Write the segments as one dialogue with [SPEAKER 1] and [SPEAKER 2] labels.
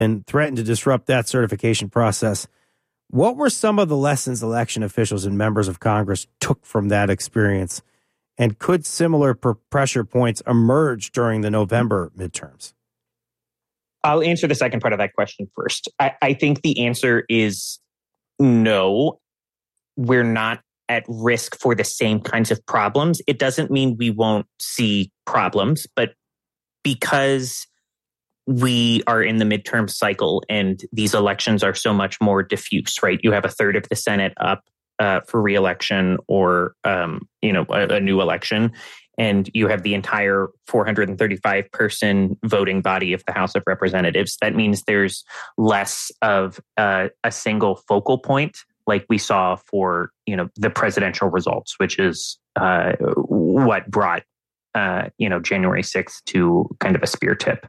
[SPEAKER 1] and threatened to disrupt that certification process. What were some of the lessons election officials and members of Congress took from that experience? And could similar pressure points emerge during the November midterms?
[SPEAKER 2] I'll answer the second part of that question first. I think the answer is no. We're not at risk for the same kinds of problems. It doesn't mean we won't see problems, but because we are in the midterm cycle and these elections are so much more diffuse, right? You have a third of the Senate up for re-election or, a new election. And you have the entire 435-person voting body of the House of Representatives. That means there's less of a single focal point like we saw for, the presidential results, which is what brought January 6th to kind of a spear tip.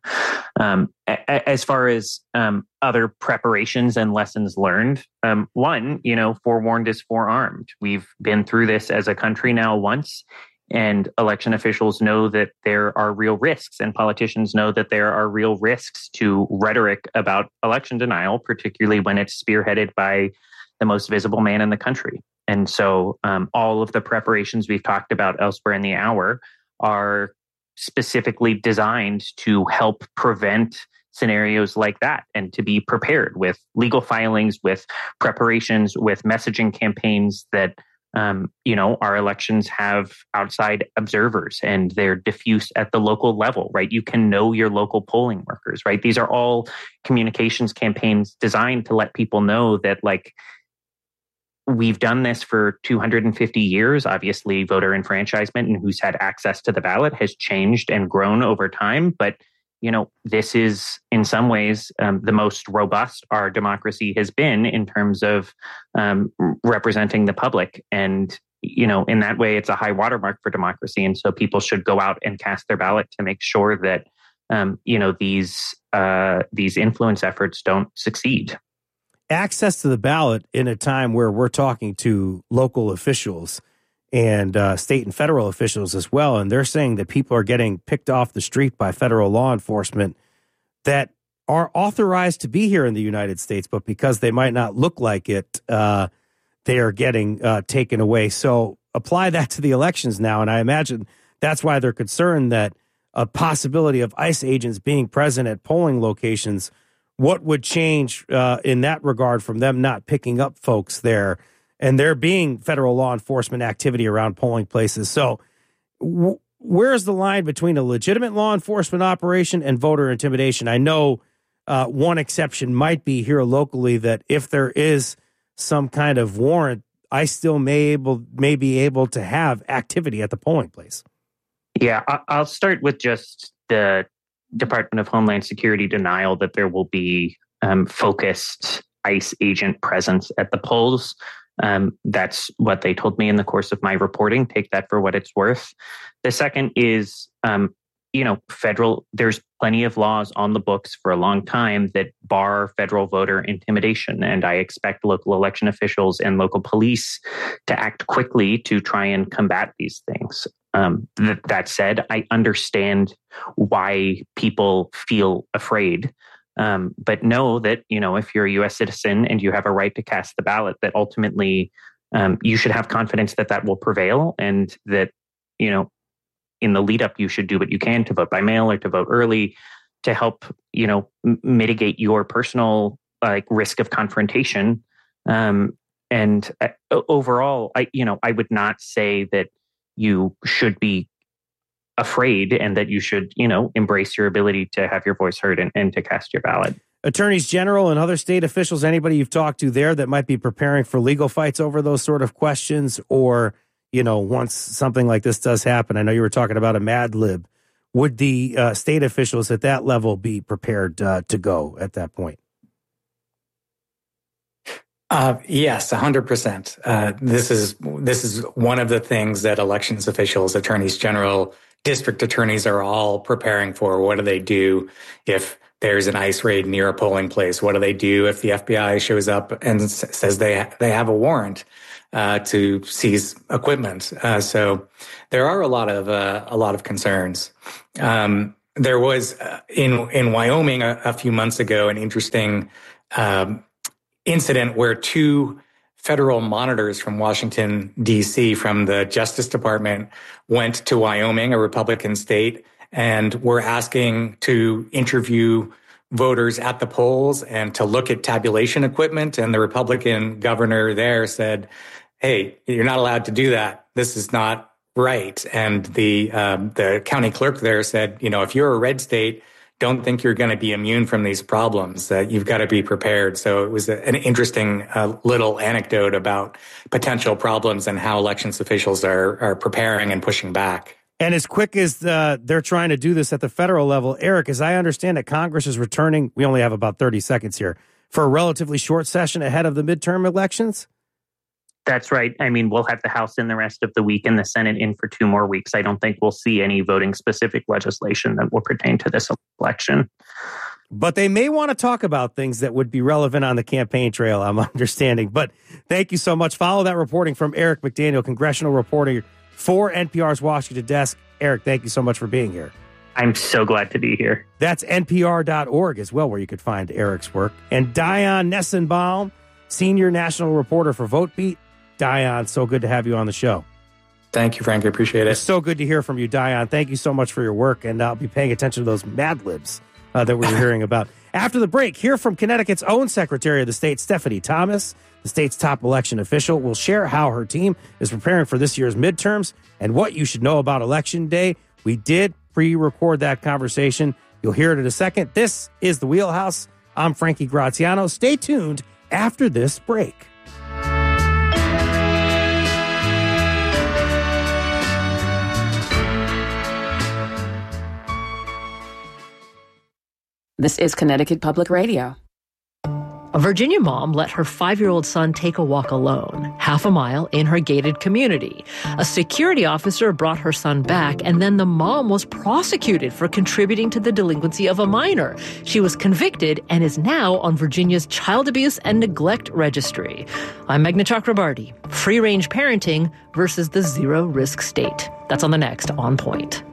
[SPEAKER 2] As far as other preparations and lessons learned, one, forewarned is forearmed. We've been through this as a country now once, and election officials know that there are real risks, and politicians know that there are real risks to rhetoric about election denial, particularly when it's spearheaded by the most visible man in the country. And so all of the preparations we've talked about elsewhere in the hour are specifically designed to help prevent scenarios like that and to be prepared with legal filings, with preparations, with messaging campaigns that, our elections have outside observers and they're diffuse at the local level, right? You can know your local polling workers, right? These are all communications campaigns designed to let people know that, we've done this for 250 years. Obviously, voter enfranchisement and who's had access to the ballot has changed and grown over time. But, this is in some ways the most robust our democracy has been in terms of representing the public. And, in that way, it's a high watermark for democracy. And so people should go out and cast their ballot to make sure that, these influence efforts don't succeed.
[SPEAKER 1] Access to the ballot in a time where we're talking to local officials and state and federal officials as well, and they're saying that people are getting picked off the street by federal law enforcement that are authorized to be here in the United States, but because they might not look like it, they are getting taken away. So apply that to the elections now, and I imagine that's why they're concerned that a possibility of ICE agents being present at polling locations. What would change in that regard from them not picking up folks there and there being federal law enforcement activity around polling places? So where's the line between a legitimate law enforcement operation and voter intimidation? I know one exception might be here locally that if there is some kind of warrant, I still may be able to have activity at the polling place.
[SPEAKER 2] Yeah, I'll start with just the Department of Homeland Security denial that there will be focused ICE agent presence at the polls. That's what they told me in the course of my reporting. Take that for what it's worth. The second is, there's plenty of laws on the books for a long time that bar federal voter intimidation. And I expect local election officials and local police to act quickly to try and combat these things. That said, I understand why people feel afraid. But know that, if you're a U.S. citizen and you have a right to cast the ballot, that ultimately you should have confidence that that will prevail and that, in the lead up, you should do what you can to vote by mail or to vote early to help, mitigate your personal risk of confrontation. And overall, I would not say that you should be afraid and that you should, embrace your ability to have your voice heard and to cast your ballot.
[SPEAKER 1] Attorneys general and other state officials, anybody you've talked to there that might be preparing for legal fights over those sort of questions, or, once something like this does happen, I know you were talking about a Mad Lib, would the state officials at that level be prepared to go at that point?
[SPEAKER 3] Yes, 100%. This is one of the things that elections officials, attorneys general, district attorneys are all preparing for. What do they do if there's an ICE raid near a polling place? What do they do if the FBI shows up and says they have a warrant to seize equipment? So there are a lot of concerns. There was in Wyoming a few months ago an interesting incident where two federal monitors from Washington, D.C., from the Justice Department went to Wyoming, a Republican state, and were asking to interview voters at the polls and to look at tabulation equipment. And the Republican governor there said, hey, you're not allowed to do that. This is not right. And the county clerk there said, if you're a red state, don't think you're going to be immune from these problems. You've got to be prepared. So it was an interesting little anecdote about potential problems and how elections officials are preparing and pushing back.
[SPEAKER 1] And as quick as they're trying to do this at the federal level, Eric, as I understand it, Congress is returning, we only have about 30 seconds here, for a relatively short session ahead of the midterm elections?
[SPEAKER 2] That's right. I mean, we'll have the House in the rest of the week and the Senate in for 2 more weeks. I don't think we'll see any voting specific legislation that will pertain to this election.
[SPEAKER 1] But they may want to talk about things that would be relevant on the campaign trail, I'm understanding. But thank you so much. Follow that reporting from Eric McDaniel, congressional reporter for NPR's Washington desk. Eric, thank you so much for being here.
[SPEAKER 2] I'm so glad to be here.
[SPEAKER 1] That's NPR.org as well, where you could find Eric's work. And Dion Nessenbaum, senior national reporter for VoteBeat. Dion, so good to have you on the show.
[SPEAKER 3] Thank you, Frank. I appreciate it.
[SPEAKER 1] It's so good to hear from you, Dion. Thank you so much for your work, and I'll be paying attention to those Mad Libs that we were hearing about. After the break, hear from Connecticut's own Secretary of the State, Stephanie Thomas. The state's top election official will share how her team is preparing for this year's midterms and what you should know about Election Day. We did pre-record that conversation. You'll hear it in a second. This is The Wheelhouse. I'm Frankie Graziano. Stay tuned after this break.
[SPEAKER 4] This is Connecticut Public Radio.
[SPEAKER 5] A Virginia mom let her 5-year-old son take a walk alone, half a mile in her gated community. A security officer brought her son back, and then the mom was prosecuted for contributing to the delinquency of a minor. She was convicted and is now on Virginia's Child Abuse and Neglect Registry. I'm Meghna Chakrabarti. Free-range parenting versus the zero-risk state. That's on the next On Point.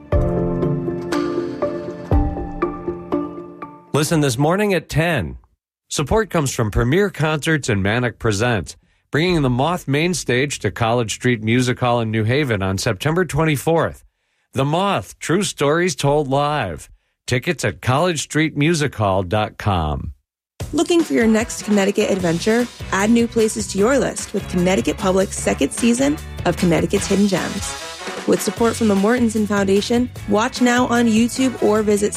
[SPEAKER 6] Listen this morning at 10. Support comes from Premier Concerts and Manic Presents, bringing the Moth main stage to College Street Music Hall in New Haven on September 24th. The Moth, True Stories Told Live. Tickets at collegestreetmusichall.com.
[SPEAKER 7] Looking for your next Connecticut adventure? Add new places to your list with Connecticut Public's second season of Connecticut's Hidden Gems. With support from the Mortensen Foundation, watch now on YouTube or visit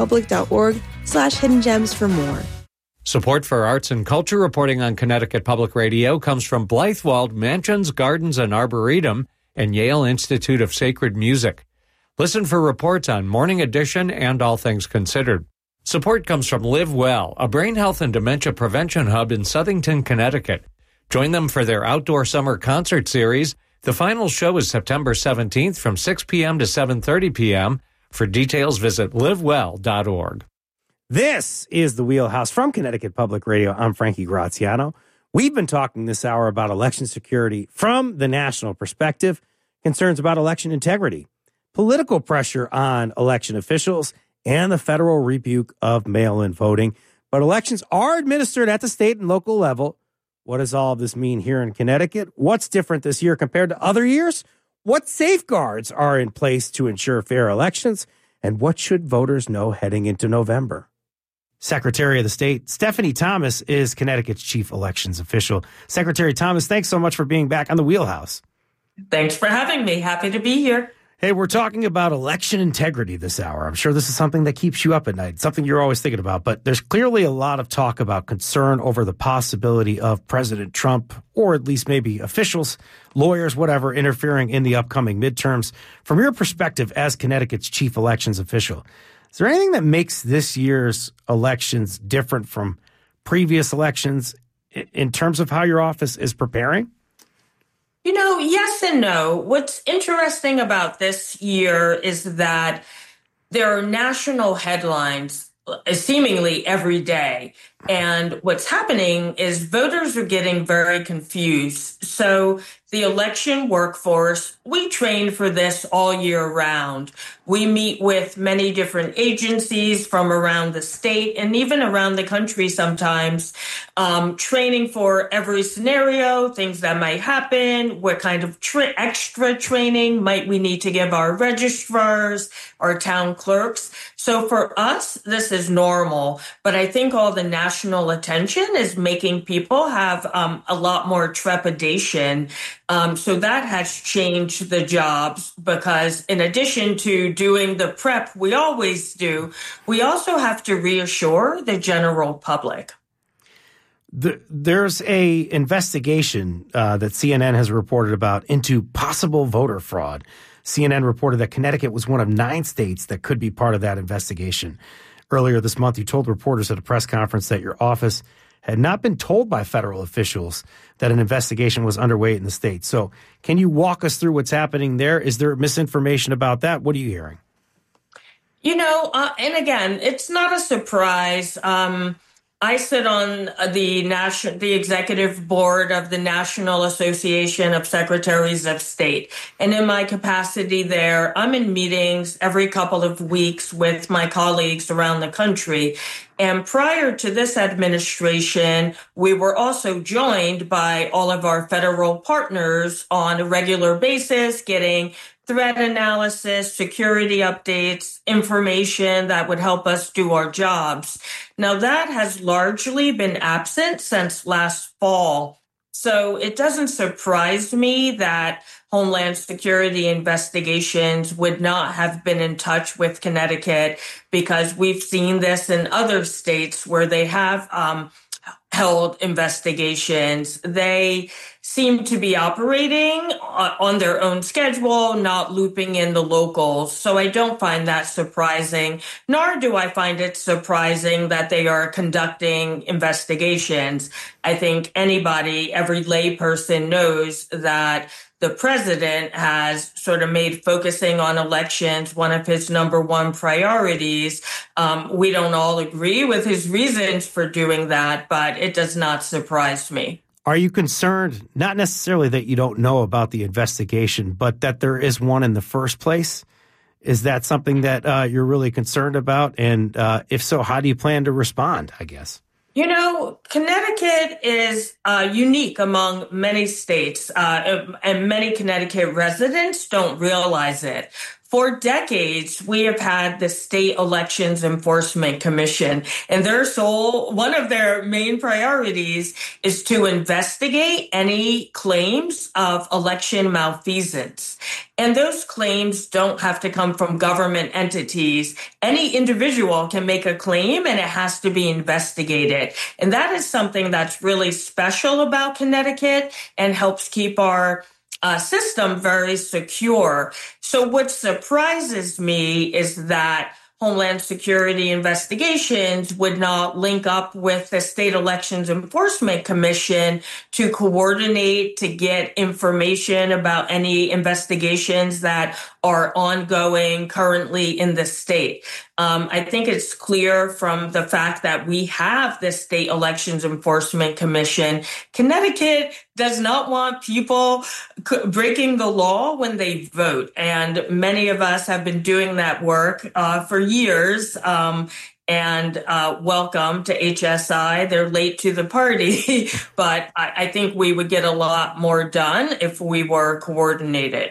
[SPEAKER 7] ctpublic.org/hidden gems for more.
[SPEAKER 6] Support for arts and culture reporting on Connecticut Public Radio comes from Blythewald Mansions, Gardens, and Arboretum and Yale Institute of Sacred Music. Listen for reports on Morning Edition and All Things Considered. Support comes from Live Well, a brain health and dementia prevention hub in Southington, Connecticut. Join them for their outdoor summer concert series. The final show is September 17th from 6 p.m. to 7:30 p.m. For details, visit livewell.org.
[SPEAKER 1] This is The Wheelhouse from Connecticut Public Radio. I'm Frankie Graziano. We've been talking this hour about election security from the national perspective, concerns about election integrity, political pressure on election officials, and the federal rebuke of mail-in voting. But elections are administered at the state and local level. What does all of this mean here in Connecticut? What's different this year compared to other years? What safeguards are in place to ensure fair elections? And what should voters know heading into November? Secretary of the State, Stephanie Thomas, is Connecticut's chief elections official. Secretary Thomas, thanks so much for being back on The Wheelhouse.
[SPEAKER 8] Thanks for having me. Happy to be here.
[SPEAKER 1] Hey, we're talking about election integrity this hour. I'm sure this is something that keeps you up at night, something you're always thinking about. But there's clearly a lot of talk about concern over the possibility of President Trump, or at least maybe officials, lawyers, whatever, interfering in the upcoming midterms. From your perspective as Connecticut's chief elections official, is there anything that makes this year's elections different from previous elections in terms of how your office is preparing?
[SPEAKER 8] You know, yes and no. What's interesting about this year is that there are national headlines seemingly every day And what's happening is voters are getting very confused. So the election workforce, we train for this all year round. We meet with many different agencies from around the state and even around the country sometimes, training for every scenario, things that might happen, what kind of extra training might we need to give our registrars, our town clerks. So for us, this is normal, but I think all the national attention is making people have a lot more trepidation. So that has changed the jobs because in addition to doing the prep we always do, we also have to reassure the general public.
[SPEAKER 1] There's a investigation that CNN has reported about into possible voter fraud. CNN reported that Connecticut was one of 9 states that could be part of that investigation. Earlier this month, you told reporters at a press conference that your office had not been told by federal officials that an investigation was underway in the state. So can you walk us through what's happening there? Is there misinformation about that? What are you hearing?
[SPEAKER 8] And again, it's not a surprise. I sit on the executive board of the National Association of Secretaries of State. And in my capacity there, I'm in meetings every couple of weeks with my colleagues around the country. And prior to this administration, we were also joined by all of our federal partners on a regular basis, getting threat analysis, security updates, information that would help us do our jobs. Now, that has largely been absent since last fall. So it doesn't surprise me that Homeland Security investigations would not have been in touch with Connecticut because we've seen this in other states where they have held investigations. They seem to be operating on their own schedule, not looping in the locals. So I don't find that surprising, nor do I find it surprising that they are conducting investigations. I think every layperson knows that the president has sort of made focusing on elections one of his number one priorities. We don't all agree with his reasons for doing that, but it does not surprise me.
[SPEAKER 1] Are you concerned, not necessarily that you don't know about the investigation, but that there is one in the first place? Is that something that you're really concerned about? And if so, how do you plan to respond, I guess?
[SPEAKER 8] Connecticut is unique among many states, and many Connecticut residents don't realize it. For decades, we have had the State Elections Enforcement Commission, and one of their main priorities is to investigate any claims of election malfeasance. And those claims don't have to come from government entities. Any individual can make a claim, and it has to be investigated. And that is something that's really special about Connecticut and helps keep our system very secure. So what surprises me is that Homeland Security investigations would not link up with the State Elections Enforcement Commission to coordinate, to get information about any investigations that are ongoing currently in the state. I think it's clear from the fact that we have the State Elections Enforcement Commission. Connecticut does not want people breaking the law when they vote. And many of us have been doing that work for years. And welcome to HSI. They're late to the party, but I think we would get a lot more done if we were coordinated.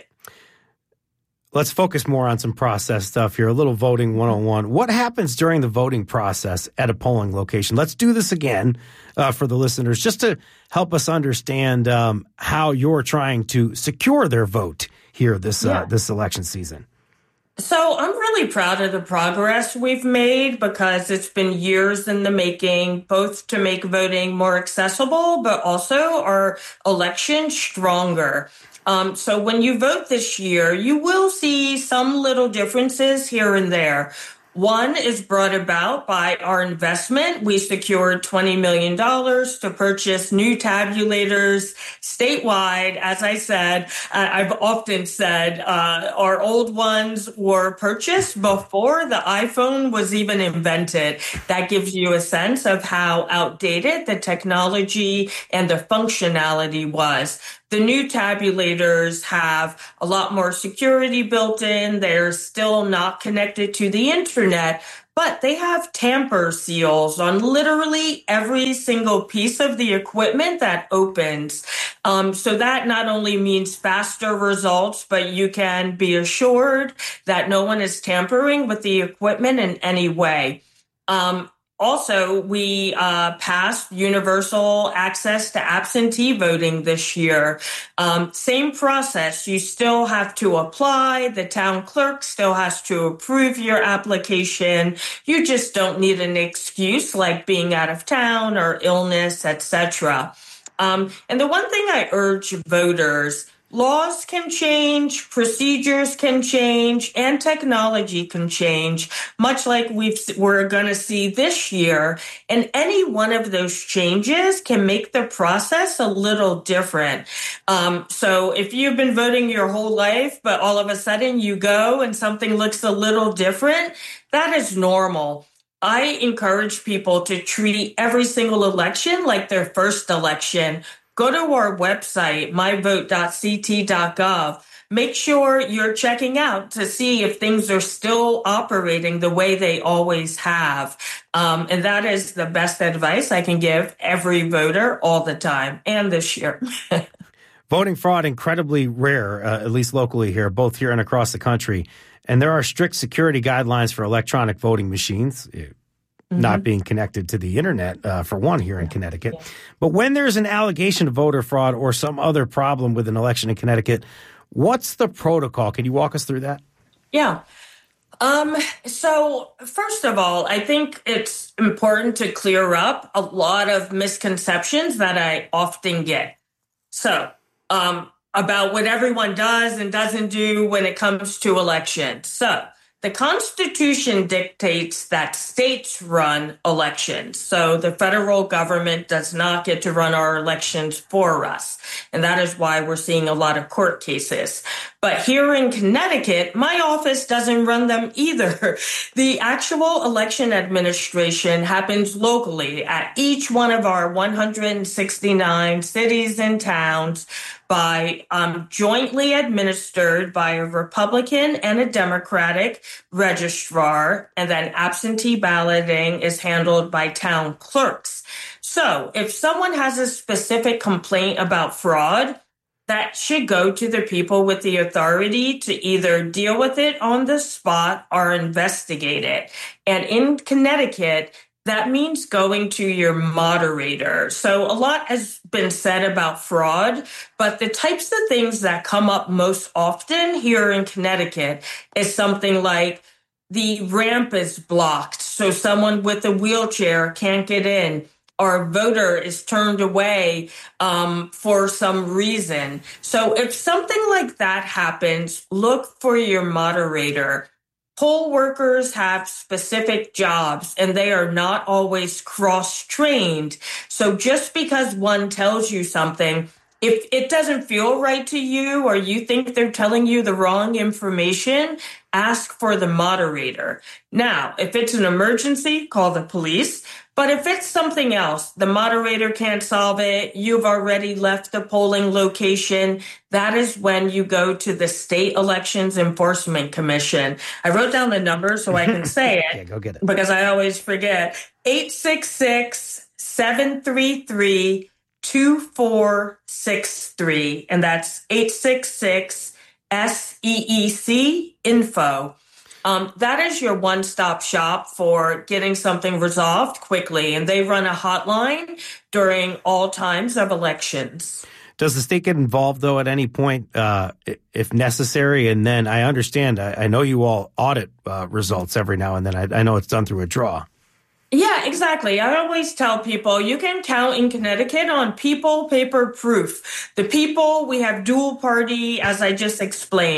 [SPEAKER 1] Let's focus more on some process stuff here, a little voting 101. What happens during the voting process at a polling location? Let's do this again for the listeners, just to help us understand how you're trying to secure their vote here this election season.
[SPEAKER 8] So I'm really proud of the progress we've made because it's been years in the making, both to make voting more accessible, but also our election stronger. So when you vote this year, you will see some little differences here and there. One is brought about by our investment. We secured $20 million to purchase new tabulators statewide. As I said, I've often said our old ones were purchased before the iPhone was even invented. That gives you a sense of how outdated the technology and the functionality was. The new tabulators have a lot more security built in. They're still not connected to the internet, but they have tamper seals on literally every single piece of the equipment that opens. So that not only means faster results, but you can be assured that no one is tampering with the equipment in any way. Also, we passed universal access to absentee voting this year. Same process. You still have to apply. The town clerk still has to approve your application. You just don't need an excuse like being out of town or illness, etc. And the one thing I urge voters, laws can change, procedures can change, and technology can change, much like we're going to see this year. And any one of those changes can make the process a little different. So if you've been voting your whole life, but all of a sudden you go and something looks a little different, that is normal. I encourage people to treat every single election like their first election. Go to our website, myvote.ct.gov. Make sure you're checking out to see if things are still operating the way they always have. And that is the best advice I can give every voter all the time, and this year.
[SPEAKER 1] Voting fraud, incredibly rare, at least locally here, both here and across the country. And there are strict security guidelines for electronic voting machines. Not being connected to the internet, for one, here in Connecticut. Yeah. But when there's an allegation of voter fraud or some other problem with an election in Connecticut, what's the protocol? Can you walk us through that?
[SPEAKER 8] Yeah. So first of all, I think it's important to clear up a lot of misconceptions that I often get. So, about what everyone does and doesn't do when it comes to elections. So, the Constitution dictates that states run elections. So the federal government does not get to run our elections for us. And that is why we're seeing a lot of court cases. But here in Connecticut, my office doesn't run them either. The actual election administration happens locally at each one of our 169 cities and towns by jointly administered by a Republican and a Democratic registrar, and then absentee balloting is handled by town clerks. So if someone has a specific complaint about fraud, that should go to the people with the authority to either deal with it on the spot or investigate it. And in Connecticut, that means going to your moderator. So a lot has been said about fraud, but the types of things that come up most often here in Connecticut is something like the ramp is blocked, so someone with a wheelchair can't get in, or a voter is turned away for some reason. So if something like that happens, look for your moderator. Poll workers have specific jobs and they are not always cross-trained. So just because one tells you something, if it doesn't feel right to you or you think they're telling you the wrong information, ask for the moderator. Now, if it's an emergency, call the police. But if it's something else, the moderator can't solve it, you've already left the polling location, that is when you go to the State Elections Enforcement Commission. I wrote down the number so I can say it.
[SPEAKER 1] Yeah, go get it.
[SPEAKER 8] Because I always forget. 866-733-2463. And that's 866-SEEC-INFO. That is your one-stop shop for getting something resolved quickly, and they run a hotline during all times of elections.
[SPEAKER 1] Does the state get involved, though, at any point, if necessary? And then I understand, I know you all audit results every now and then. I know it's done through a draw.
[SPEAKER 8] Yeah, exactly. I always tell people you can count in Connecticut on people, paper, proof. The people, we have dual party, as I just explained.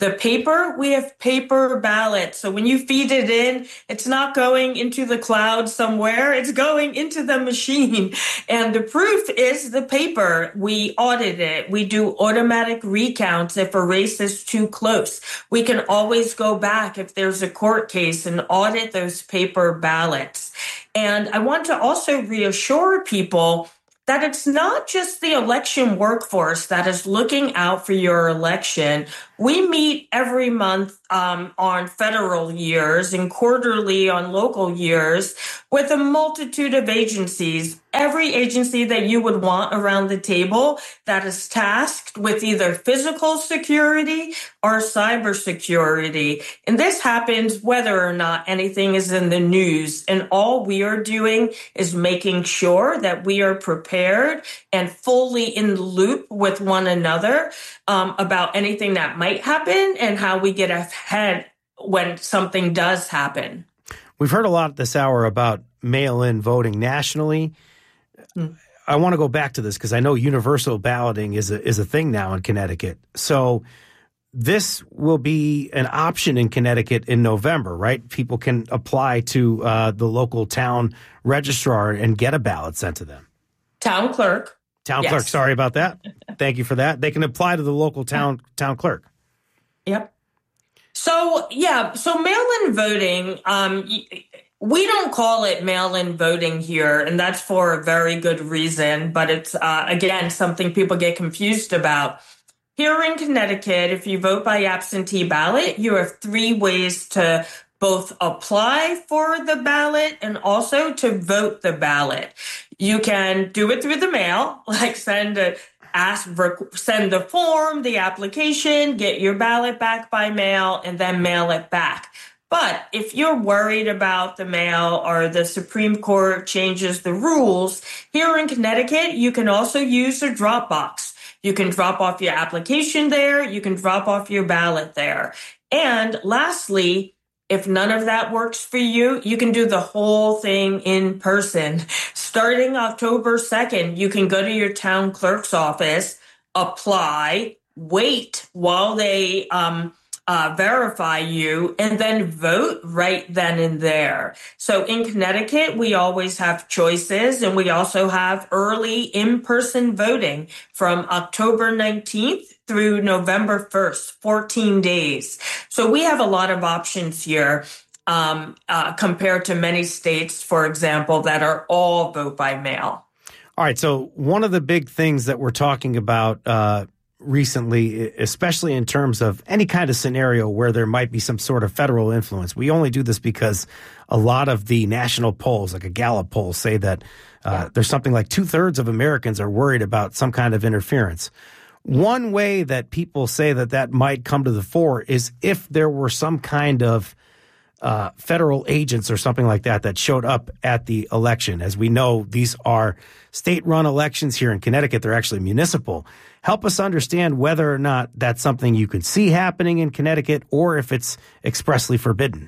[SPEAKER 8] The paper, we have paper ballots. So when you feed it in, it's not going into the cloud somewhere. It's going into the machine. And the proof is the paper. We audit it. We do automatic recounts if a race is too close. We can always go back if there's a court case and audit those paper ballots. And I want to also reassure people that it's not just the election workforce that is looking out for your election. We meet every month on federal years and quarterly on local years with a multitude of agencies. Every agency that you would want around the table that is tasked with either physical security or cybersecurity. And this happens whether or not anything is in the news. And all we are doing is making sure that we are prepared and fully in the loop with one another about anything that might happen and how we get ahead when something does happen.
[SPEAKER 1] We've heard a lot this hour about mail-in voting nationally. I want to go back to this because I know universal balloting is a thing now in Connecticut. So this will be an option in Connecticut in November, right? People can apply to the local town registrar and get a ballot sent to them.
[SPEAKER 8] Town clerk.
[SPEAKER 1] Town clerk. Sorry about that. Thank you for that. They can apply to the local town clerk.
[SPEAKER 8] Yep. So mail-in voting, we don't call it mail-in voting here, and that's for a very good reason. But it's, again, something people get confused about. Here in Connecticut, if you vote by absentee ballot, you have 3 ways to both apply for the ballot and also to vote the ballot. You can do it through the mail, like send the form, the application, get your ballot back by mail, and then mail it back. But if you're worried about the mail or the Supreme Court changes the rules, here in Connecticut, you can also use a drop box. You can drop off your application there. You can drop off your ballot there. And lastly, if none of that works for you, you can do the whole thing in person. Starting October 2nd, you can go to your town clerk's office, apply, wait while they verify you, and then vote right then and there. So in Connecticut, we always have choices, and we also have early in-person voting from October 19th through November 1st, 14 days. So we have a lot of options here compared to many states, for example, that are all vote by mail.
[SPEAKER 1] All right. So one of the big things that we're talking about recently, especially in terms of any kind of scenario where there might be some sort of federal influence. We only do this because a lot of the national polls, like a Gallup poll, say that there's something like 2/3 of Americans are worried about some kind of interference. One way that people say that might come to the fore is if there were some kind of federal agents or something like that showed up at the election. As we know, these are state-run elections here in Connecticut. They're actually municipal. Help us understand whether or not that's something you could see happening in Connecticut or if it's expressly forbidden.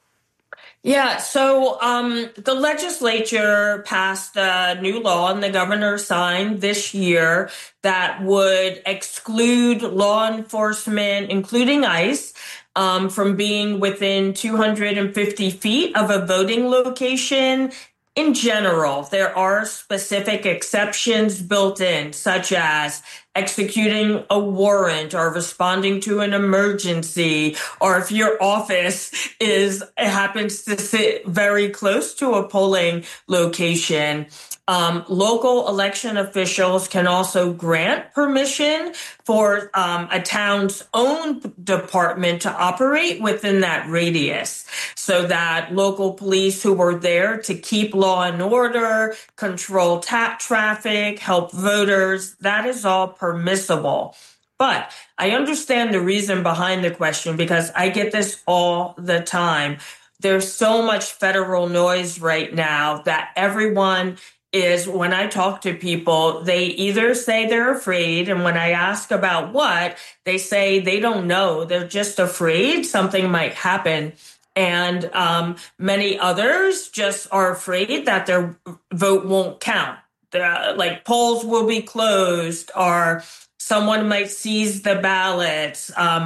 [SPEAKER 8] Yeah, so the legislature passed a new law and the governor signed this year that would exclude law enforcement, including ICE, from being within 250 feet of a voting location. In general, there are specific exceptions built in, such as executing a warrant or responding to an emergency, or if your office happens to sit very close to a polling location. Local election officials can also grant permission for a town's own department to operate within that radius, so that local police who were there to keep law and order, control traffic, help voters, that is all permissible. But I understand the reason behind the question because I get this all the time. There's so much federal noise right now that everyone is, when I talk to people, they either say they're afraid, and when I ask about what, they say they don't know. They're just afraid something might happen. And many others just are afraid that their vote won't count. Like polls will be closed, or someone might seize the ballots.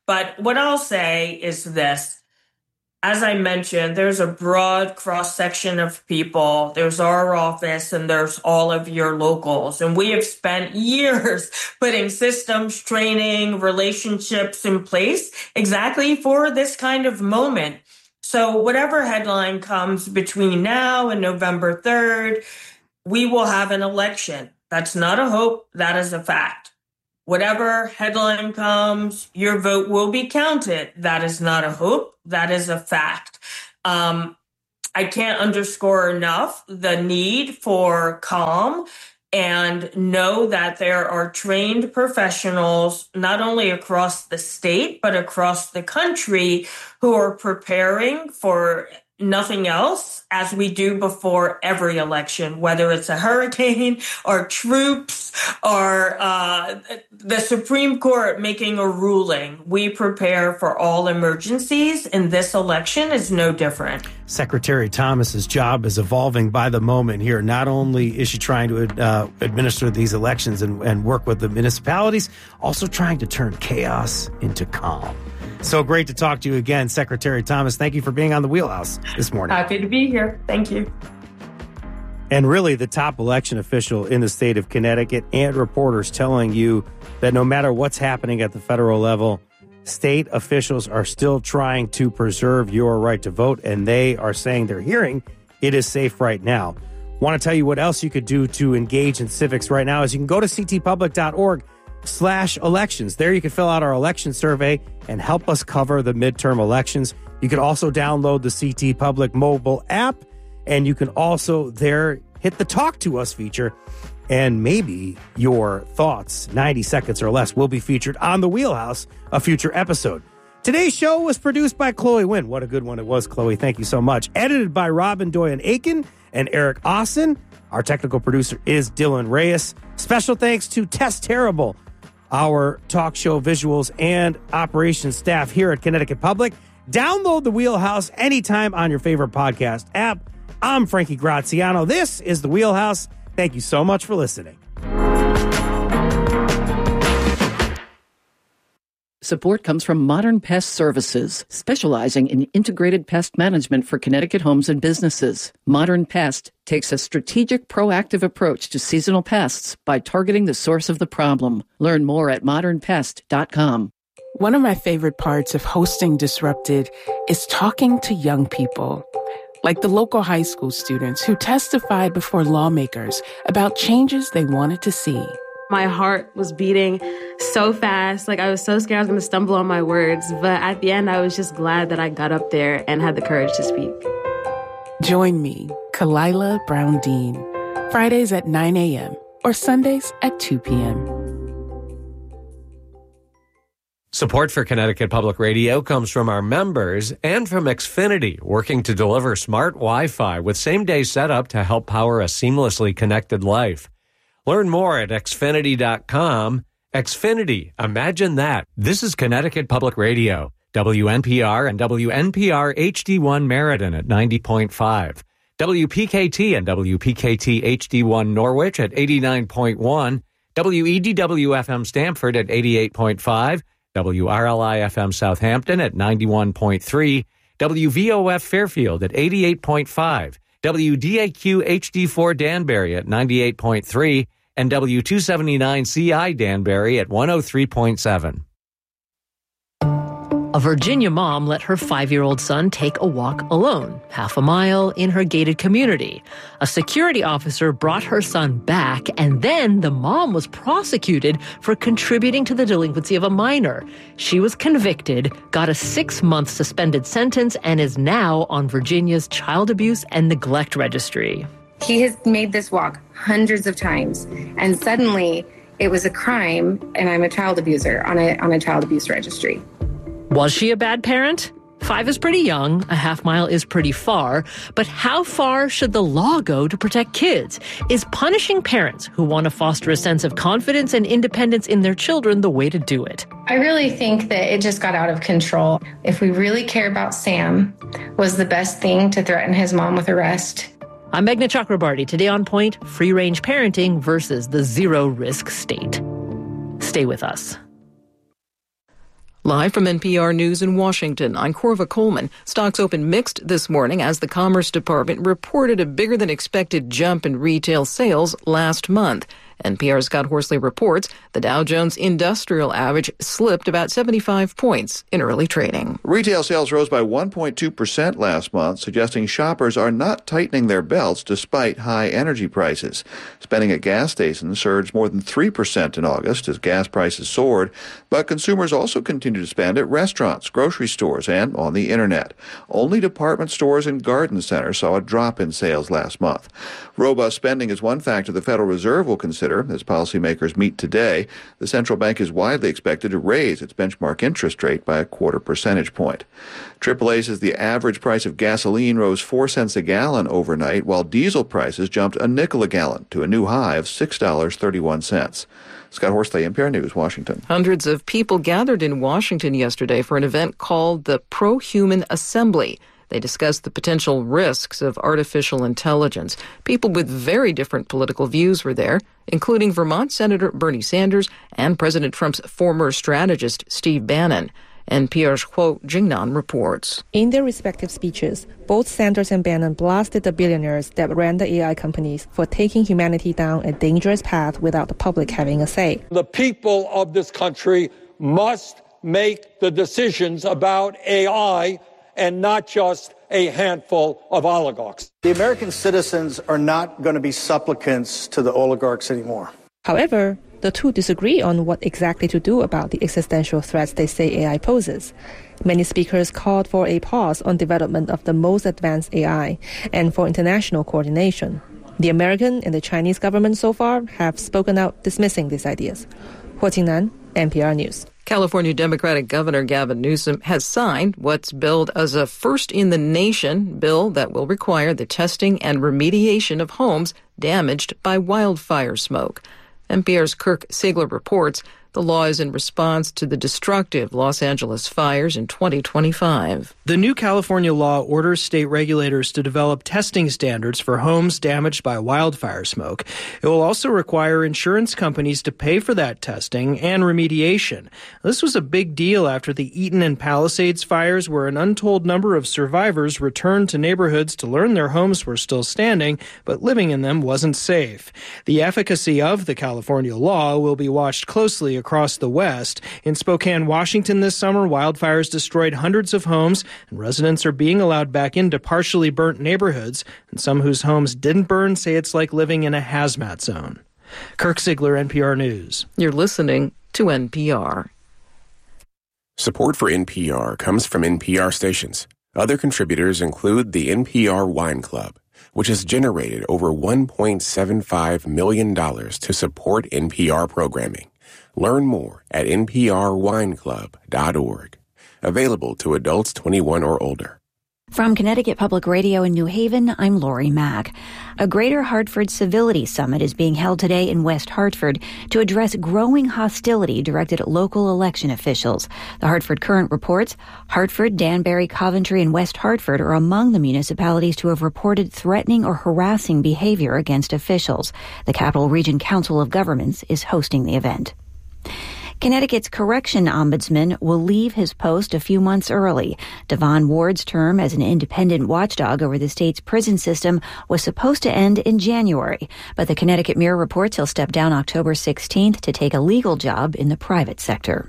[SPEAKER 8] But what I'll say is this. As I mentioned, there's a broad cross-section of people. There's our office and there's all of your locals. And we have spent years putting systems, training, relationships in place exactly for this kind of moment. So whatever headline comes between now and November 3rd, we will have an election. That's not a hope. That is a fact. Whatever headline comes, your vote will be counted. That is not a hope. That is a fact. I can't underscore enough the need for calm and know that there are trained professionals, not only across the state, but across the country who are preparing for nothing else as we do before every election, whether it's a hurricane or troops or the Supreme Court making a ruling. We prepare for all emergencies, and this election is no different.
[SPEAKER 1] Secretary Thomas's job is evolving by the moment here. Not only is she trying to administer these elections and work with the municipalities, also trying to turn chaos into calm. So great to talk to you again, Secretary Thomas. Thank you for being on the Wheelhouse this morning.
[SPEAKER 8] Happy to be here. Thank you.
[SPEAKER 1] And really the top election official in the state of Connecticut and reporters telling you that no matter what's happening at the federal level, state officials are still trying to preserve your right to vote, and they are saying they're hearing it is safe right now. Want to tell you what else you could do to engage in civics right now is you can go to ctpublic.org/elections. There you can fill out our election survey and help us cover the midterm elections. You can also download the CT Public mobile app, and you can also there hit the Talk to Us feature, and maybe your thoughts, 90 seconds or less, will be featured on the Wheelhouse, a future episode. Today's show was produced by Chloe Wynn. What a good one it was, Chloe. Thank you so much. Edited by Robin Doyen-Aiken and Eric Austin. Our technical producer is Dylan Reyes. Special thanks to Tess Terrible, our talk show visuals and operations staff here at Connecticut Public. Download the Wheelhouse anytime on your favorite podcast app. I'm Frankie Graziano. This is the Wheelhouse. Thank you so much for listening.
[SPEAKER 9] Support comes from Modern Pest Services, specializing in integrated pest management for Connecticut homes and businesses. Modern Pest takes a strategic, proactive approach to seasonal pests by targeting the source of the problem. Learn more at modernpest.com.
[SPEAKER 10] One of my favorite parts of hosting Disrupted is talking to young people, like the local high school students who testified before lawmakers about changes they wanted to see.
[SPEAKER 11] My heart was beating so fast. I was so scared I was going to stumble on my words. But at the end, I was just glad that I got up there and had the courage to speak.
[SPEAKER 10] Join me, Kalila Brown Dean, Fridays at 9 a.m. or Sundays at 2 p.m.
[SPEAKER 6] Support for Connecticut Public Radio comes from our members and from Xfinity, working to deliver smart Wi-Fi with same-day setup to help power a seamlessly connected life. Learn more at Xfinity.com. Xfinity, imagine that. This is Connecticut Public Radio, WNPR and WNPR HD1 Meriden at 90.5, WPKT and WPKT HD1 Norwich at 89.1, WEDW-FM Stamford at 88.5, WRLI-FM Southampton at 91.3, WVOF Fairfield at 88.5, WDAQ HD4 Danbury at 98.3, and W279CI Danbury at 103.7.
[SPEAKER 5] A Virginia mom let her 5-year-old son take a walk alone, half a mile in her gated community. A security officer brought her son back, and then the mom was prosecuted for contributing to the delinquency of a minor. She was convicted, got a 6-month suspended sentence, and is now on Virginia's Child Abuse and Neglect Registry.
[SPEAKER 12] He has made this walk hundreds of times, and suddenly it was a crime, and I'm a child abuser on a child abuse registry.
[SPEAKER 5] Was she a bad parent? 5 is pretty young, a half mile is pretty far, but how far should the law go to protect kids? Is punishing parents who want to foster a sense of confidence and independence in their children the way to do it?
[SPEAKER 12] I really think that it just got out of control. If we really care about Sam, was the best thing to threaten his mom with arrest?
[SPEAKER 5] I'm Meghna Chakrabarty. Today on Point, free-range parenting versus the zero-risk state. Stay with us. Live from NPR News in Washington, I'm Corva Coleman. Stocks opened mixed this morning as the Commerce Department reported a bigger-than-expected jump in retail sales last month. NPR's Scott Horsley reports the Dow Jones Industrial Average slipped about 75 points in early trading.
[SPEAKER 13] Retail sales rose by 1.2% last month, suggesting shoppers are not tightening their belts despite high energy prices. Spending at gas stations surged more than 3% in August as gas prices soared, but consumers also continue to spend at restaurants, grocery stores, and on the internet. Only department stores and garden centers saw a drop in sales last month. Robust spending is one factor the Federal Reserve will consider as policymakers meet today. The central bank is widely expected to raise its benchmark interest rate by 0.25 percentage point. AAA says the average price of gasoline rose 4 cents a gallon overnight, while diesel prices jumped a nickel a gallon to a new high of $6.31. Scott Horsley, NPR News, Washington.
[SPEAKER 5] Hundreds of people gathered in Washington yesterday for an event called the Pro-Human Assembly. They discussed the potential risks of artificial intelligence. People with very different political views were there, including Vermont Senator Bernie Sanders and President Trump's former strategist Steve Bannon. NPR's Huo Jingnan reports.
[SPEAKER 14] In their respective speeches, both Sanders and Bannon blasted the billionaires that ran the AI companies for taking humanity down a dangerous path without the public having a say.
[SPEAKER 15] The people of this country must make the decisions about AI and not just a handful of oligarchs.
[SPEAKER 16] The American citizens are not going to be supplicants to the oligarchs anymore.
[SPEAKER 14] However, the two disagree on what exactly to do about the existential threats they say AI poses. Many speakers called for a pause on development of the most advanced AI and for international coordination. The American and the Chinese government so far have spoken out dismissing these ideas. Huo Jingnan, NPR News.
[SPEAKER 5] California Democratic Governor Gavin Newsom has signed what's billed as a first-in-the-nation bill that will require the testing and remediation of homes damaged by wildfire smoke. NPR's Kirk Siegler reports the law is in response to the destructive Los Angeles fires in 2025.
[SPEAKER 17] The new California law orders state regulators to develop testing standards for homes damaged by wildfire smoke. It will also require insurance companies to pay for that testing and remediation. This was a big deal after the Eaton and Palisades fires, where an untold number of survivors returned to neighborhoods to learn their homes were still standing, but living in them wasn't safe. The efficacy of the California law will be watched closely across the West. In Spokane, Washington this summer, wildfires destroyed hundreds of homes, and residents are being allowed back into partially burnt neighborhoods, and some whose homes didn't burn say it's like living in a hazmat zone. Kirk Siegler, NPR News.
[SPEAKER 5] You're listening to NPR.
[SPEAKER 18] Support for NPR comes from NPR stations. Other contributors include the NPR Wine Club, which has generated over $1.75 million to support NPR programming. Learn more at nprwineclub.org. Available to adults 21 or older.
[SPEAKER 19] From Connecticut Public Radio in New Haven, I'm Lori Mack. A Greater Hartford Civility Summit is being held today in West Hartford to address growing hostility directed at local election officials. The Hartford Courant reports Hartford, Danbury, Coventry, and West Hartford are among the municipalities to have reported threatening or harassing behavior against officials. The Capital Region Council of Governments is hosting the event. Connecticut's correction ombudsman will leave his post a few months early. Devon Ward's term as an independent watchdog over the state's prison system was supposed to end in January, but the Connecticut Mirror reports he'll step down October 16th to take a legal job in the private sector.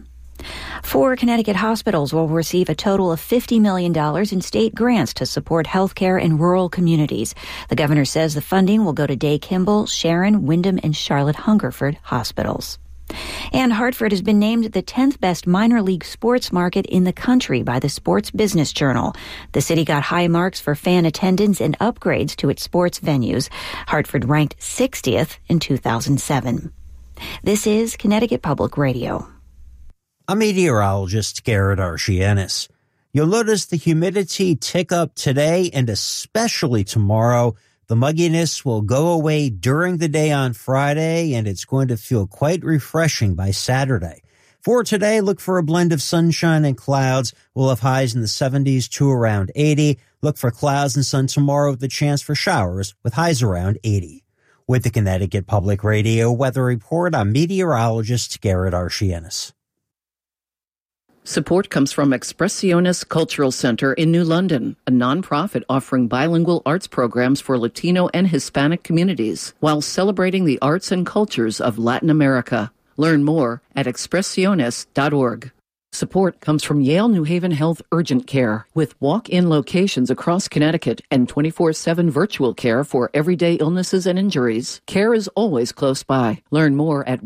[SPEAKER 19] 4 Connecticut hospitals will receive a total of $50 million in state grants to support health care in rural communities. The governor says the funding will go to Day Kimball, Sharon, Wyndham, and Charlotte Hungerford hospitals. And Hartford has been named the 10th best minor league sports market in the country by the Sports Business Journal. The city got high marks for fan attendance and upgrades to its sports venues. Hartford ranked 60th in 2007. This is Connecticut Public Radio.
[SPEAKER 20] I'm meteorologist Garrett Archianis. You'll notice the humidity tick up today and especially tomorrow. The mugginess will go away during the day on Friday, and it's going to feel quite refreshing by Saturday. For today, look for a blend of sunshine and clouds. We'll have highs in the 70s to around 80. Look for clouds and sun tomorrow with a chance for showers with highs around 80. With the Connecticut Public Radio Weather Report, I'm meteorologist Garrett Archianis.
[SPEAKER 9] Support comes from Expresiones Cultural Center in New London, a nonprofit offering bilingual arts programs for Latino and Hispanic communities while celebrating the arts and cultures of Latin America. Learn more at expresiones.org. Support comes from Yale New Haven Health Urgent Care, with walk-in locations across Connecticut and 24/7 virtual care for everyday illnesses and injuries. Care is always close by. Learn more at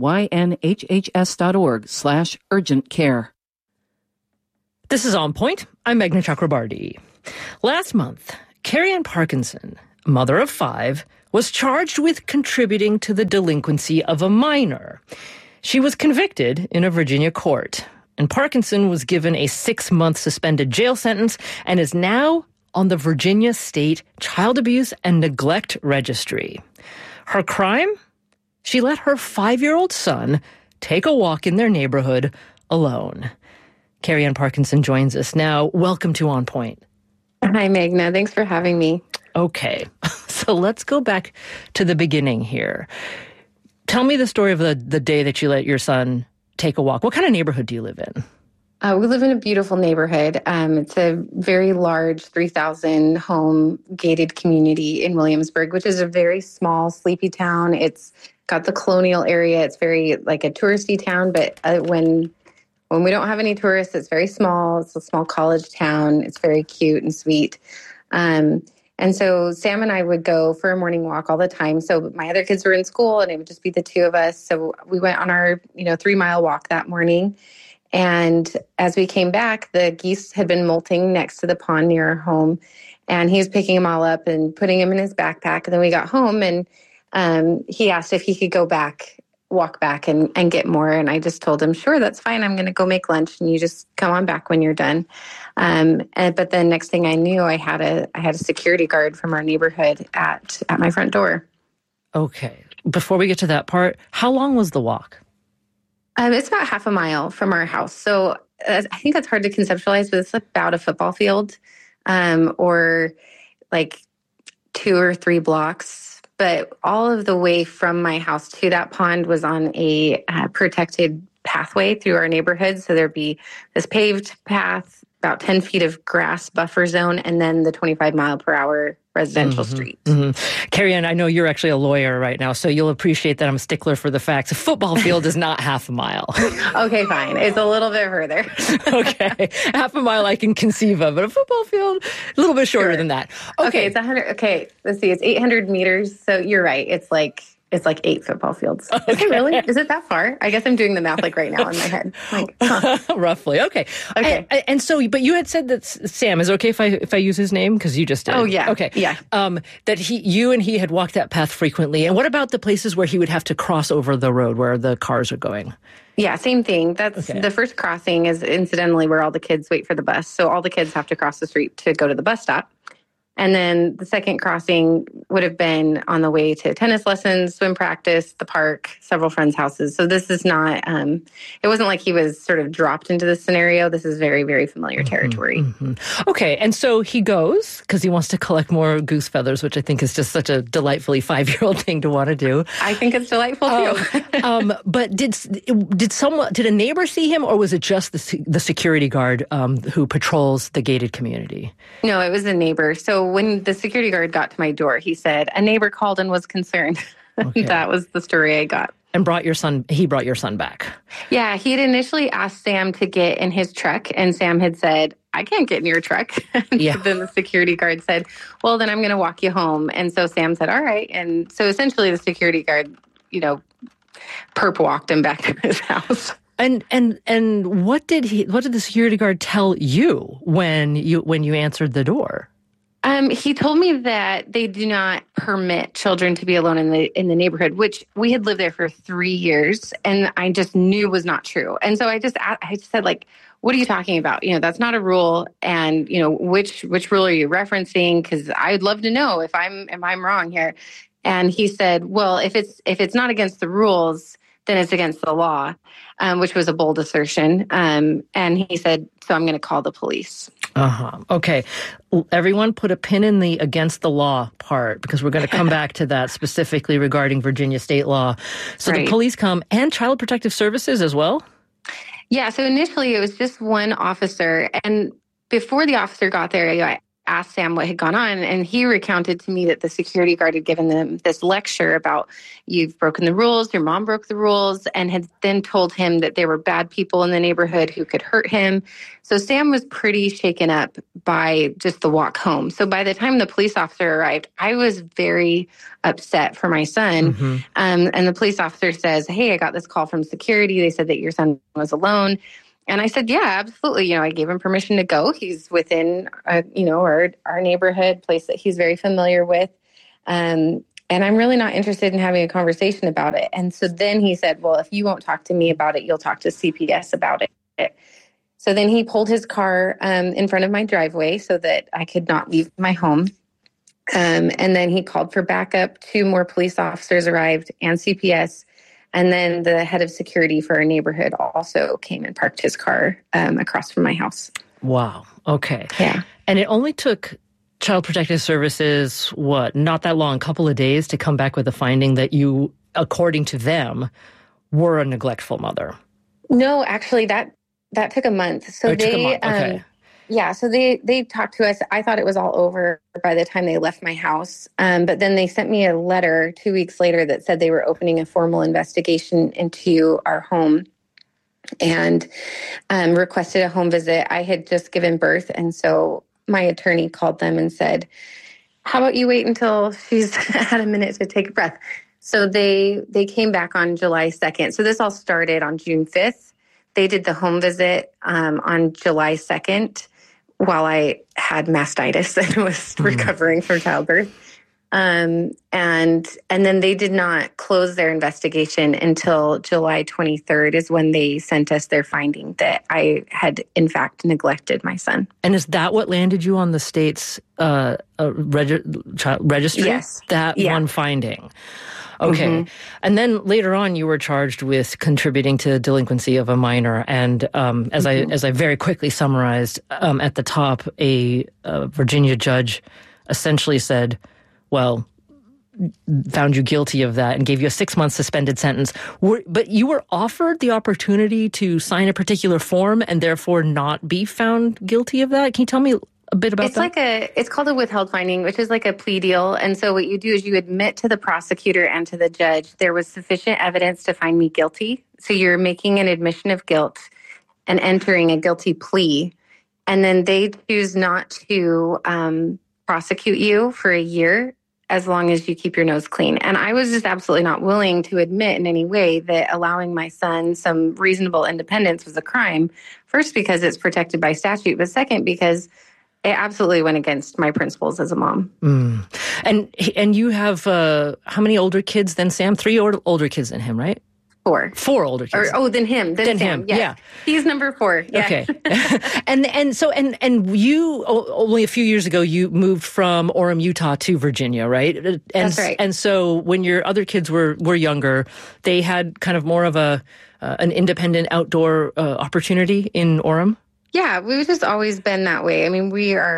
[SPEAKER 9] ynhhs.org/urgent care.
[SPEAKER 5] This is On Point. I'm Meghna Chakrabarti. Last month, Carrie Ann Parkinson, mother of 5, was charged with contributing to the delinquency of a minor. She was convicted in a Virginia court, and Parkinson was given a 6-month suspended jail sentence and is now on the Virginia State Child Abuse and Neglect Registry. Her crime? She let her 5-year-old son take a walk in their neighborhood alone. Carrie Ann Parkinson joins us now. Welcome to On Point.
[SPEAKER 12] Hi, Meghna. Thanks for having me.
[SPEAKER 5] Okay, so let's go back to the beginning here. Tell me the story of the day that you let your son take a walk. What kind of neighborhood do you live in?
[SPEAKER 12] We live in a beautiful neighborhood. It's a very large 3,000 home gated community in Williamsburg, which is a very small, sleepy town. It's got the colonial area. It's very like a touristy town, but when we don't have any tourists, it's very small. It's a small college town. It's very cute and sweet. And so Sam and I would go for a morning walk all the time. So my other kids were in school and it would just be the two of us. So we went on our, 3-mile walk that morning. And as we came back, the geese had been molting next to the pond near our home. And he was picking them all up and putting them in his backpack. And then we got home and he asked if he could walk back and get more. And I just told him, sure, that's fine. I'm going to go make lunch and you just come on back when you're done. But then next thing I knew, I had a security guard from our neighborhood at my front door.
[SPEAKER 5] Okay. Before we get to that part, how long was the walk?
[SPEAKER 12] It's about half a mile from our house. So I think that's hard to conceptualize, but it's about a football field or like 2 or 3 blocks. But all of the way from my house to that pond was on a protected pathway through our neighborhood. So there'd be this paved path, about 10 feet of grass buffer zone, and then the 25-mile-per-hour residential street.
[SPEAKER 5] Mm-hmm. Carrie Ann, I know you're actually a lawyer right now, so you'll appreciate that I'm a stickler for the facts. A football field is not half a mile.
[SPEAKER 12] Okay, fine. It's a little bit further.
[SPEAKER 5] Okay. Half a mile I can conceive of, but a football field, a little bit shorter than that.
[SPEAKER 12] Okay, it's 100. Okay, let's see. It's 800 meters. So you're right. It's like 8 football fields. Okay. Is it really? Is it that far? I guess I'm doing the math like right now in my head.
[SPEAKER 5] Roughly. Okay.
[SPEAKER 12] Okay.
[SPEAKER 5] And so, but you had said that Sam, is it okay if I use his name? Because you just did.
[SPEAKER 12] Oh, yeah.
[SPEAKER 5] Okay.
[SPEAKER 12] Yeah.
[SPEAKER 5] That you and he had walked that path frequently. And what about the places where he would have to cross over the road where the cars are going?
[SPEAKER 12] Yeah, same thing. That's okay. The first crossing is incidentally where all the kids wait for the bus. So all the kids have to cross the street to go to the bus stop. And then the second crossing would have been on the way to tennis lessons, swim practice, the park, several friends' houses. So this is not, it wasn't like he was sort of dropped into this scenario. This is very, very familiar territory.
[SPEAKER 5] Mm-hmm. Okay. And so he goes because he wants to collect more goose feathers, which I think is just such a delightfully 5-year-old thing to want to do.
[SPEAKER 12] I think it's delightful too.
[SPEAKER 5] But did a neighbor see him, or was it just the security guard who patrols the gated community?
[SPEAKER 12] No, it was a neighbor. So when the security guard got to my door, he said, a neighbor called and was concerned. Okay. That was the story I got.
[SPEAKER 5] And he brought your son back.
[SPEAKER 12] Yeah, he had initially asked Sam to get in his truck, and Sam had said, I can't get in your truck. Yeah. Then the security guard said, well, then I'm going to walk you home. And so Sam said, all right. And so essentially the security guard, perp walked him back to his house.
[SPEAKER 5] And what did the security guard tell you when you answered the door?
[SPEAKER 12] He told me that they do not permit children to be alone in the neighborhood, which we had lived there for 3 years, and I just knew was not true. And so I just said, like, what are you talking about? That's not a rule. And, which rule are you referencing? Because I'd love to know if I'm wrong here. And he said, well, if it's not against the rules, then it's against the law, which was a bold assertion. And he said, so I'm going to call the police.
[SPEAKER 5] Okay. Everyone put a pin in the against the law part, because we're going to come back to that specifically regarding Virginia state law. So right. The police come, and Child Protective Services as well?
[SPEAKER 12] Yeah, so initially it was just one officer. And before the officer got there, I asked Sam what had gone on, and he recounted to me that the security guard had given them this lecture about, you've broken the rules, your mom broke the rules, and had then told him that there were bad people in the neighborhood who could hurt him. So Sam was pretty shaken up by just the walk home. So by the time the police officer arrived, I was very upset for my son.
[SPEAKER 5] Mm-hmm.
[SPEAKER 12] And the police officer says, hey, I got this call from security. They said that your son was alone. And I said, yeah, absolutely. I gave him permission to go. He's within, our neighborhood, place that he's very familiar with. And I'm really not interested in having a conversation about it. And so then he said, well, if you won't talk to me about it, you'll talk to CPS about it. So then he pulled his car in front of my driveway so that I could not leave my home. And then he called for backup. 2 more police officers arrived and CPS. And then the head of security for our neighborhood also came and parked his car across from my house.
[SPEAKER 5] Wow. Okay.
[SPEAKER 12] Yeah.
[SPEAKER 5] And it only took Child Protective Services, not that long, a couple of days to come back with the finding that you, according to them, were a neglectful mother.
[SPEAKER 12] No, actually, that took a month. So
[SPEAKER 5] took a month. Okay.
[SPEAKER 12] Yeah, so they talked to us. I thought it was all over by the time they left my house. But then they sent me a letter 2 weeks later that said they were opening a formal investigation into our home and requested a home visit. I had just given birth, and so my attorney called them and said, how about you wait until she's had a minute to take a breath? So they came back on July 2nd. So this all started on June 5th. They did the home visit on July 2nd. While I had mastitis and was recovering from childbirth. And then they did not close their investigation until July 23rd is when they sent us their finding that I had, in fact, neglected my son.
[SPEAKER 5] And is that what landed you on the state's registry?
[SPEAKER 12] Yes.
[SPEAKER 5] That one finding. Okay.
[SPEAKER 12] Mm-hmm.
[SPEAKER 5] And then later on, you were charged with contributing to delinquency of a minor. And as I very quickly summarized at the top, a Virginia judge essentially said, well, found you guilty of that and gave you a 6-month suspended sentence. But you were offered the opportunity to sign a particular form and therefore not be found guilty of that. Can you tell me a bit about that?
[SPEAKER 12] It's called a withheld finding, which is like a plea deal. And so what you do is you admit to the prosecutor and to the judge there was sufficient evidence to find me guilty. So you're making an admission of guilt and entering a guilty plea. And then they choose not to prosecute you for a year as long as you keep your nose clean. And I was just absolutely not willing to admit in any way that allowing my son some reasonable independence was a crime. First, because it's protected by statute, but second, because it absolutely went against my principles as a mom.
[SPEAKER 5] And you have how many older kids than Sam? 3 older kids than him, right?
[SPEAKER 12] 4.
[SPEAKER 5] 4 older kids.
[SPEAKER 12] Than him. Than Sam.
[SPEAKER 5] Him.
[SPEAKER 12] Yes.
[SPEAKER 5] Yeah.
[SPEAKER 12] He's number 4. Yeah.
[SPEAKER 5] Okay. and you only a few years ago you moved from Orem, Utah to Virginia, right?
[SPEAKER 12] That's right.
[SPEAKER 5] And so when your other kids were younger, they had kind of more of an independent outdoor opportunity in Orem.
[SPEAKER 12] Yeah, we've just always been that way. I mean,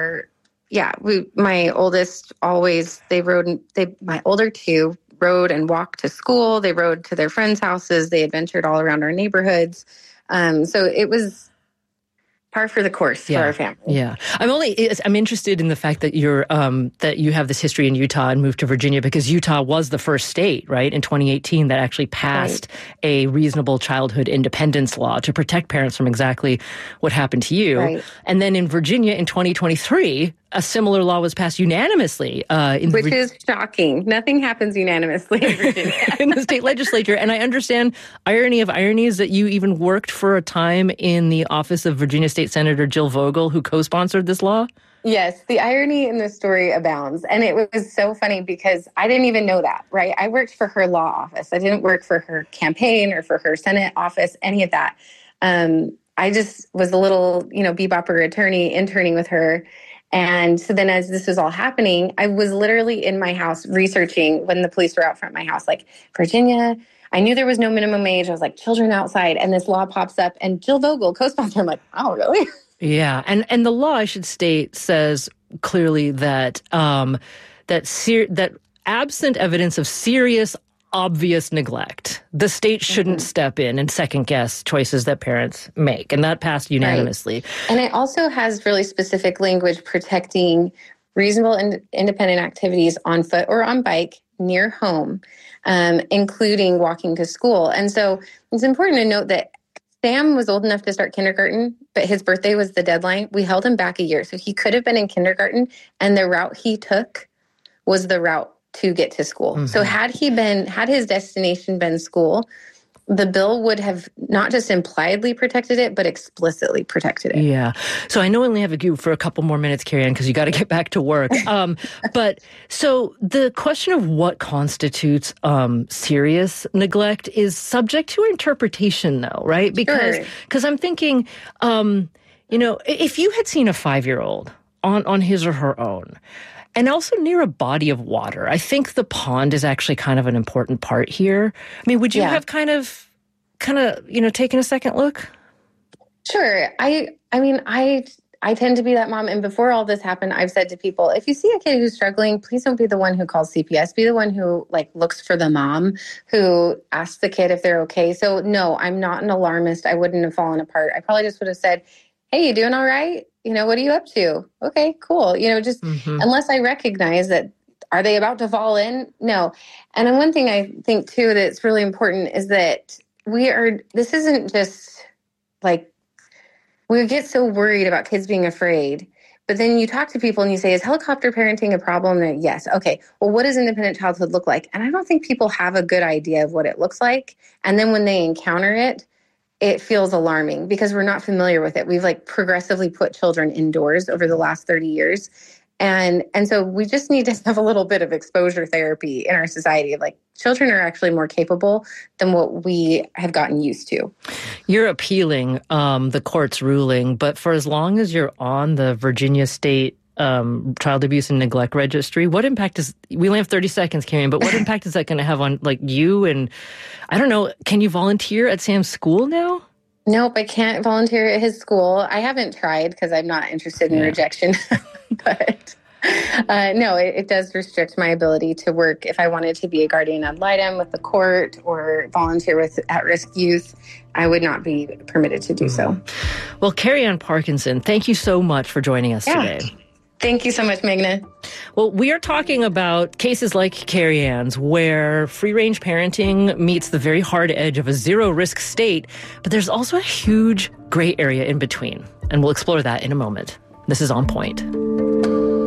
[SPEAKER 12] my oldest always, my older 2 rode and walked to school. They rode to their friends' houses. They adventured all around our neighborhoods. So it was par for the course for our family.
[SPEAKER 5] Yeah. I'm interested in the fact that that you have this history in Utah and moved to Virginia because Utah was the first state, right, in 2018 that actually passed a reasonable childhood independence law to protect parents from exactly what happened to you.
[SPEAKER 12] Right.
[SPEAKER 5] And then in Virginia in 2023, a similar law was passed unanimously.
[SPEAKER 12] Which is shocking. Nothing happens unanimously in Virginia.
[SPEAKER 5] in the state legislature. And I understand, irony of ironies, that you even worked for a time in the office of Virginia State Senator Jill Vogel, who co-sponsored this law.
[SPEAKER 12] Yes, the irony in the story abounds. And it was so funny because I didn't even know that, right? I worked for her law office. I didn't work for her campaign or for her Senate office, any of that. I just was a little, bebopper attorney interning with her. And so then as this was all happening, I was literally in my house researching when the police were out front of my house, like, Virginia, I knew there was no minimum age. I was like, children outside. And this law pops up and Jill Vogel, co-sponsor. I'm like, oh, really?
[SPEAKER 5] Yeah. And the law, I should state, says clearly that that absent evidence of serious obvious neglect. The state shouldn't step in and second guess choices that parents make. And that passed unanimously.
[SPEAKER 12] Right. And it also has really specific language protecting reasonable and independent activities on foot or on bike near home, including walking to school. And so it's important to note that Sam was old enough to start kindergarten, but his birthday was the deadline. We held him back a year. So he could have been in kindergarten, and the route he took was the route to get to school. Mm-hmm. So had his destination been school, the bill would have not just impliedly protected it, but explicitly protected it.
[SPEAKER 5] Yeah. So I know we only have you for a couple more minutes, Carrie-Ann, because you got to get back to work. But so the question of what constitutes serious neglect is subject to interpretation, though, right? Because I'm thinking, if you had seen a 5-year-old on his or her own, and also near a body of water, I think the pond is actually kind of an important part here. I mean, would you have kind of, taken a second look?
[SPEAKER 12] Sure. I tend to be that mom. And before all this happened, I've said to people, if you see a kid who's struggling, please don't be the one who calls CPS. Be the one who looks for the mom, who asks the kid if they're okay. So no, I'm not an alarmist. I wouldn't have fallen apart. I probably just would have said, hey, you doing all right? What are you up to? Okay, cool. Unless I recognize that, are they about to fall in? No. And then one thing I think too, that's really important is that this isn't just we get so worried about kids being afraid, but then you talk to people and you say, is helicopter parenting a problem? And yes. Okay. Well, what does independent childhood look like? And I don't think people have a good idea of what it looks like. And then when they encounter it, it feels alarming because we're not familiar with it. We've progressively put children indoors over the last 30 years. And so we just need to have a little bit of exposure therapy in our society. Children are actually more capable than what we have gotten used to.
[SPEAKER 5] You're appealing the court's ruling, but for as long as you're on the Virginia State Child Abuse and Neglect Registry, what impact we only have 30 seconds, Carrie-Ann, but what impact is that going to have on you? And I don't know, can you volunteer at Sam's school now?
[SPEAKER 12] Nope, I can't volunteer at his school. I haven't tried because I'm not interested in rejection, but no, it does restrict my ability to work. If I wanted to be a guardian ad litem with the court or volunteer with at-risk youth, I would not be permitted to do so.
[SPEAKER 5] Well, Carrie-Ann Parkinson, thank you so much for joining us today.
[SPEAKER 12] Thank you so much, Meghna.
[SPEAKER 5] Well, we are talking about cases like Carrie-Ann's where free-range parenting meets the very hard edge of a zero-risk state, but there's also a huge gray area in between, and we'll explore that in a moment. This is On Point.